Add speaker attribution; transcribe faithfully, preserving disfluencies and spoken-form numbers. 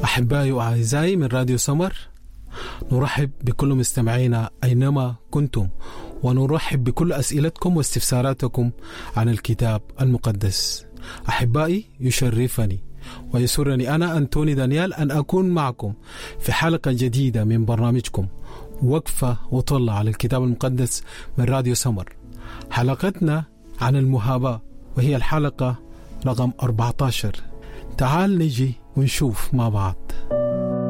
Speaker 1: أحبائي وأعزائي من راديو سمر، نرحب بكل مستمعينا أينما كنتم، ونرحب بكل أسئلتكم واستفساراتكم عن الكتاب المقدس. أحبائي، يشرفني ويسرني أنا أنتوني دانيال أن أكون معكم في حلقة جديدة من برنامجكم وقفة وطلع على الكتاب المقدس من راديو سمر. حلقتنا عن المهابة، وهي الحلقة رقم أربعة عشر. تعال نجي ونشوف مع بعض.